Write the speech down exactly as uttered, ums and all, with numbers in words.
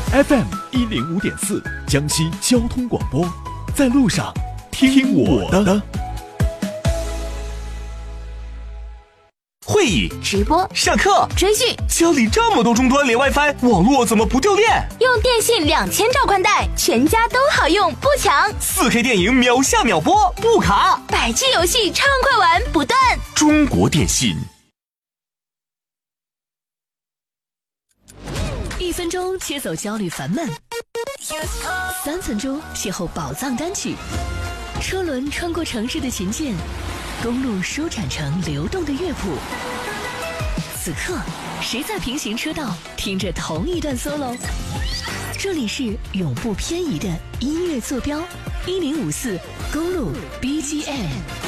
F M 一零五点四，江西交通广播，在路上听我的。 会议、 直播、 上课、 追剧， 家里这么多终端连 WiFi， 网络怎么不掉电？ 用电信两千兆宽带，全家都好用，不抢。 四 K 电影秒下秒播，不卡。 百 G 游戏畅快玩不断。 中国电信。 一分钟切走焦虑烦闷，三分钟邂逅宝藏单曲。车轮穿过城市的琴键，公路舒展成流动的乐谱。此刻，谁在平行车道听着同一段 solo？ 这里是永不偏移的音乐坐标，一零五四公路 B G M。